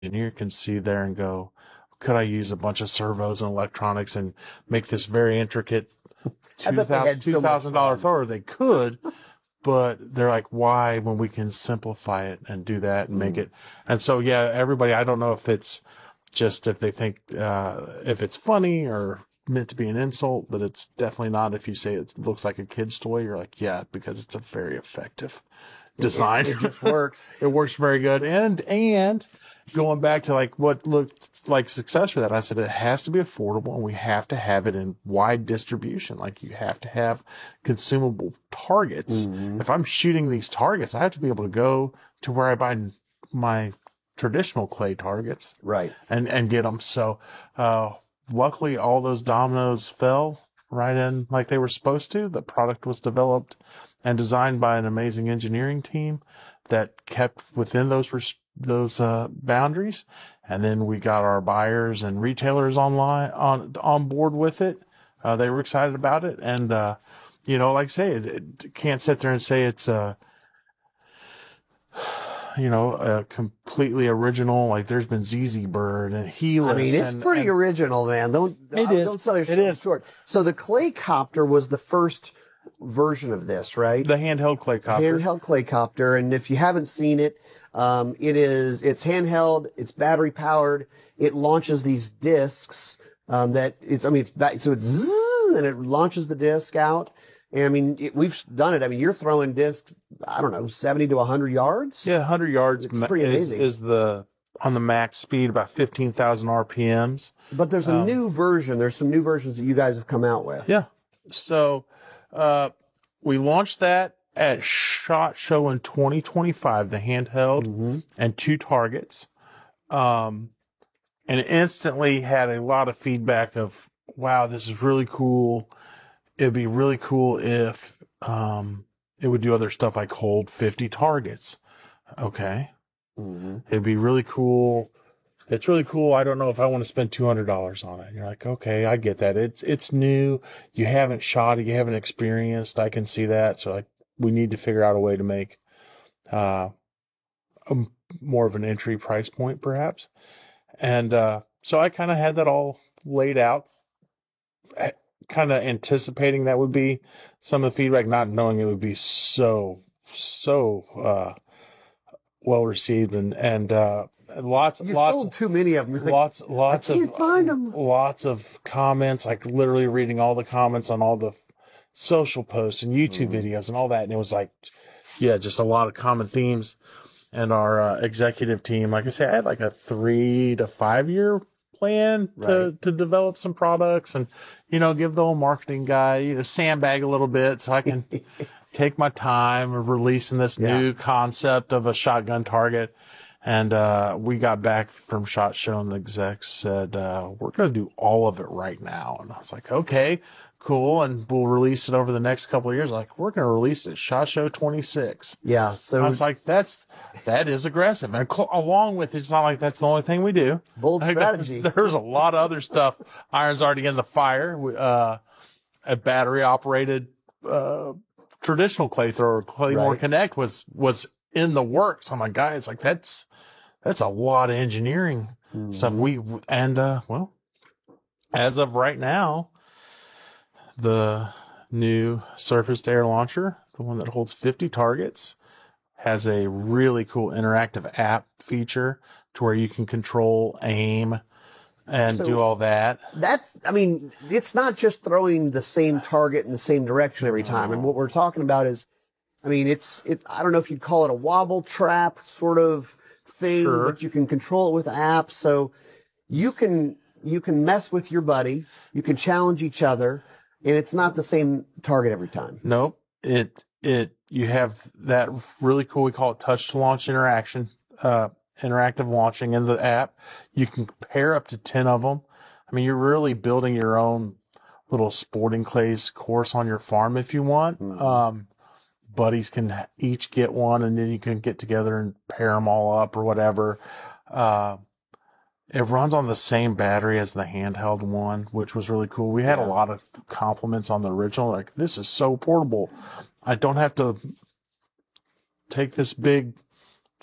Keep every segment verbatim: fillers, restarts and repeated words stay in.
engineer can see there and go, could I use a bunch of servos and electronics and make this very intricate I bet they had so two much thousand dollars fun. thrower? They could, but they're like, why when we can simplify it and do that and make Mm. it? And so, yeah, everybody, I don't know if it's just if they think, uh, if it's funny or meant to be an insult, but it's definitely not. If you say it looks like a kid's toy, you're like, yeah, because it's a very effective design. It, it just works. It works very good. And, and going back to like what looked like success for that, I said it has to be affordable and we have to have it in wide distribution. Like you have to have consumable targets. Mm-hmm. If I'm shooting these targets, I have to be able to go to where I buy my traditional clay targets. Right. And, and get them. So, uh, luckily all those dominoes fell right in like they were supposed to. The product was developed and designed by an amazing engineering team that kept within those res- those uh, boundaries. And then we got our buyers and retailers online on on board with it. Uh, they were excited about it, and uh, you know, like I say, it, it can't sit there and say it's a you know a completely original. Like there's been Z Z Bird and Helix. I mean, it's and, pretty and, original, man. Don't It uh, is. don't sell It yourself is. short. So the clay copter was the first version of this, right? the handheld clay copter. Handheld clay copter, and if you haven't seen it, um, it is it's handheld, it's battery powered, it launches these discs um, that it's I mean it's back, so it's zzz, and it launches the disc out. And I mean it, we've done it. I mean you're throwing discs, I don't know, seventy to one hundred yards. Yeah, one hundred yards It's pretty is, amazing. is the on the max speed, about fifteen thousand R P Ms. But there's a Um, new version. There's some new versions that you guys have come out with. Yeah. So uh, we launched that at SHOT Show in twenty twenty-five, the handheld Mm-hmm. and two targets. Um, and it instantly had a lot of feedback of, wow, this is really cool. It'd be really cool if um, it would do other stuff like hold fifty targets. Okay. Mm-hmm. It'd be really cool. It's really cool. I don't know if I want to spend two hundred dollars on it. And you're like, okay, I get that. It's, it's new. You haven't shot it. You haven't experienced. I can see that. So like, we need to figure out a way to make, uh, a, more of an entry price point perhaps. And, uh, so I kind of had that all laid out, kind of anticipating that would be some of the feedback, not knowing it would be so, so, uh, well received and, and, uh, lots, You lots, sold too many of them. You're like, lots, lots I can't of, find them. lots of comments, like literally reading all the comments on all the social posts and YouTube Mhm. videos and all that. And it was like, yeah, just a lot of common themes. And our uh, executive team, like I say, I had like a three to five year plan to, Right. to develop some products and, you know, give the old marketing guy, you know, sandbag a little bit so I can take my time of releasing this Yeah. new concept of a shotgun target. And, uh, we got back from SHOT Show and the execs said, uh, we're going to do all of it right now. And I was like, okay, cool. And we'll release it over the next couple of years. Like, we're going to release it at SHOT Show twenty-six. Yeah. I So was like, that's, that is aggressive. And cl- along with it, it's not like that's the only thing we do. bold Like, strategy. There's, there's a lot of other stuff. Iron's already in the fire. We, Uh, a battery operated, uh, traditional clay thrower, Claymore Right. Connect was, was in the works. I'm like, guys, it's like, that's, that's a lot of engineering Mhm. stuff. We, and, uh, well, as of right now, the new surface to air launcher, the one that holds fifty targets, has a really cool interactive app feature to where you can control aim and So- do all that. That's, I mean, it's not just throwing the same target in the same direction every time. And what we're talking about is, I mean, it's, it, I don't know if you'd call it a wobble trap sort of thing, Sure. but you can control it with an app. So you can, you can mess with your buddy, you can challenge each other, and it's not the same target every time. Nope. It, it, you have that really cool, we call it touch to launch interaction, uh, interactive launching in the app. You can pair up to ten of them. I mean, you're really building your own little sporting clays course on your farm if you want. Mhm. Um, buddies can each get one and then you can get together and pair them all up or whatever. Uh, it runs on the same battery as the handheld one, which was really cool. We had Yeah. a lot of compliments on the original. Like, this is so portable. I don't have to take this big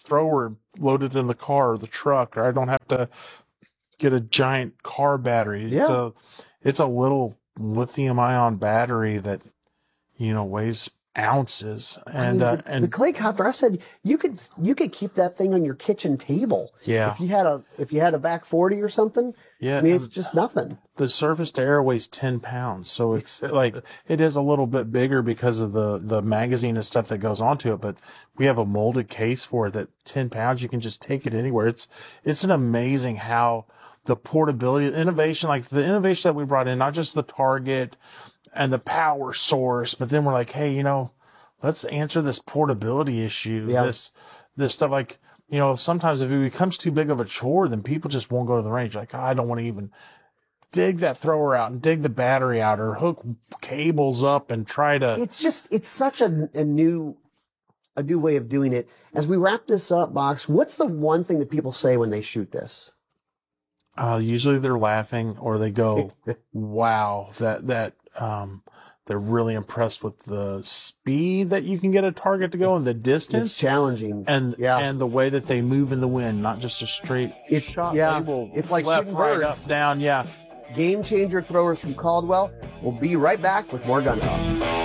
thrower loaded in the car or the truck, or I don't have to get a giant car battery. Yeah. It's a, it's a little lithium ion battery that, you know, weighs ounces. And, I mean, uh, the, and the clay copter, I said you could you could keep that thing on your kitchen table. Yeah. If you had a if you had a back forty or something. Yeah, I mean, and- it's just nothing. the surface to air weighs ten pounds. So it's like, it is a little bit bigger because of the, the magazine and stuff that goes onto it. But we have a molded case for it that ten pounds, you can just take it anywhere. It's, it's an amazing how the portability, the innovation, like the innovation that we brought in, not just the target and the power source, but then we're like, hey, you know, let's answer this portability issue. Yeah. This, this stuff, like, you know, sometimes if it becomes too big of a chore, then people just won't go to the range. Like, I don't want to even dig that thrower out and dig the battery out or hook cables up and try to. It's just it's such a, a new a new way of doing it. As we wrap this up, Box, what's the one thing that people say when they shoot this? Uh, usually they're laughing or they go, wow, that, that, um, they're really impressed with the speed that you can get a target to go and the It's distance challenging. and, yeah. and the way that they move in the wind, not just a straight It's- shot yeah, label. it's like left, shooting right, birds. up, down. Yeah. Game changer throwers from Caldwell. We'll be right back with more Gun Talk.